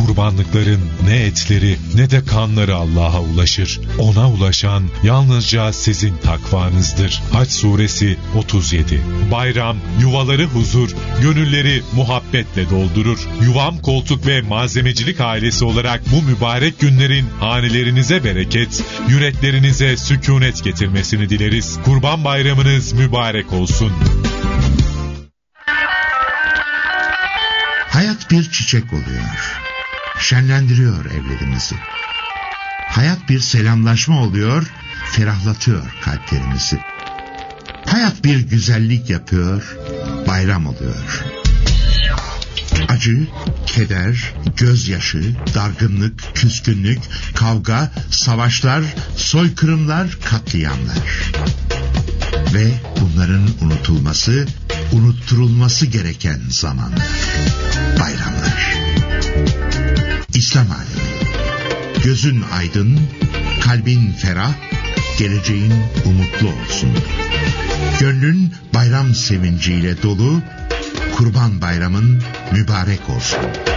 Kurbanlıkların ne etleri ne de kanları Allah'a ulaşır. Ona ulaşan yalnızca sizin takvanızdır. Hac suresi 37. Bayram yuvaları huzur, gönülleri muhabbetle doldurur. Yuvam Koltuk ve Malzemecilik ailesi olarak bu mübarek günlerin hanelerinize bereket, yüreklerinize sükunet getirmesini dileriz. Kurban Bayramınız mübarek olsun. Hayat bir çiçek oluyor. Şenlendiriyor evlerimizi. Hayat bir selamlaşma oluyor, ferahlatıyor kalplerimizi. Hayat bir güzellik yapıyor, bayram oluyor. Acı, keder, gözyaşı, dargınlık, küskünlük, kavga, savaşlar, soykırımlar, katliamlar. Ve bunların unutulması, unutturulması gereken zamanlar. Bayramlar. İslam alemi. Gözün aydın, kalbin ferah, geleceğin umutlu olsun. Gönlün bayram sevinciyle dolu, Kurban Bayramın mübarek olsun.